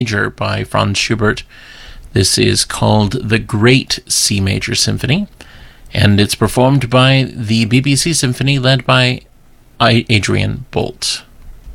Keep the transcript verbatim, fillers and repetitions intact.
Major by Franz Schubert. This is called the Great C Major Symphony, and it's performed by the B B C Symphony led by Adrian Bolt.